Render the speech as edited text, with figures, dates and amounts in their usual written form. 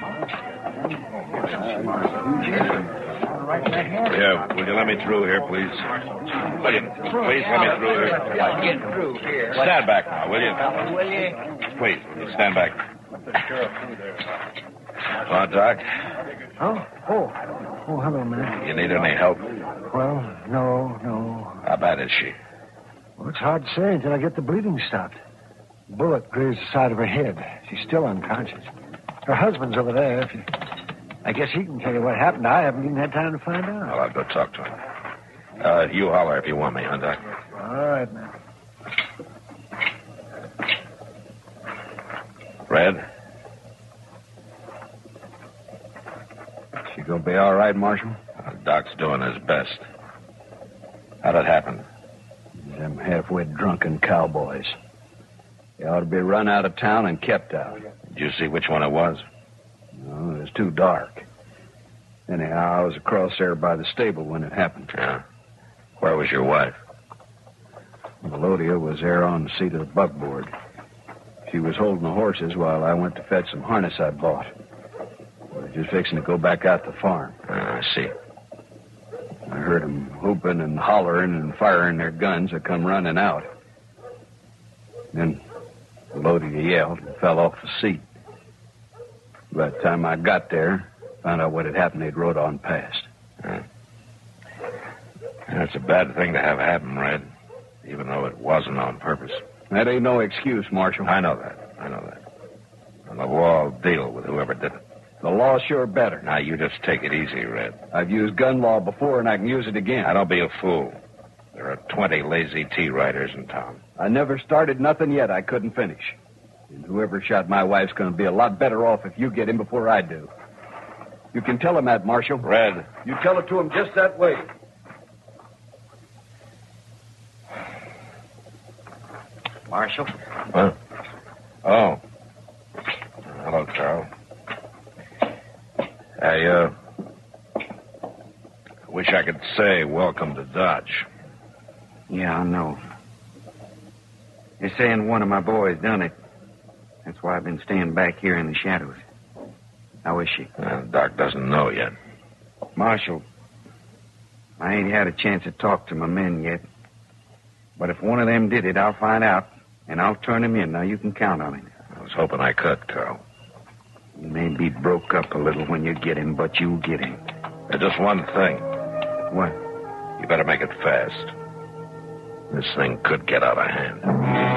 Yeah, will you let me through here, please? William, please let me through here. Get through here. Stand back now, will you? Will you? Please, will you stand back? Oh, Doc, Oh, hello, man. you need any help? Well, no. How bad is she? Well, it's hard to say until I get the bleeding stopped. Bullet grazed the side of her head. She's still unconscious. Her husband's over there. I guess he can tell you what happened. I haven't even had time to find out. Well, I'll go talk to him. You holler if you want me, huh, Doc? All right, man. Red? She gonna be all right, Marshal? Doc's doing his best. How'd it happen? Them halfway drunken cowboys. They ought to be run out of town and kept out. Did you see which one it was? No, it was too dark. Anyhow, I was across there by the stable when it happened. Yeah. Where was your wife? Melodia was there on the seat of the buckboard. She was holding the horses while I went to fetch some harness I bought. We were just fixing to go back out to the farm. I see. I heard them whooping and hollering and firing their guns. I come running out. Then Melodia yelled and fell off the seat. By the time I got there, found out what had happened, they'd rode on past. That's a bad thing to have happen, Red, even though it wasn't on purpose. That ain't no excuse, Marshal. I know that. And the law will deal with whoever did it. The law's sure better. Now, you just take it easy, Red. I've used gun law before, and I can use it again. Now, don't be a fool. There are 20 lazy T-riders in town. I never started nothing yet I couldn't finish. And whoever shot my wife's going to be a lot better off if you get him before I do. You can tell him that, Marshal. Red. You tell it to him just that way. Marshal? Huh? Oh. Hello, Carl. I wish I could say welcome to Dodge. Yeah, I know. They're saying one of my boys done it. That's why I've been staying back here in the shadows. How is she? Doc doesn't know yet. Marshal, I ain't had a chance to talk to my men yet. But if one of them did it, I'll find out, and I'll turn him in. Now, you can count on it. I was hoping I could, Carl. You may be broke up a little when you get him, but you'll get him. Just one thing. What? You better make it fast. This thing could get out of hand.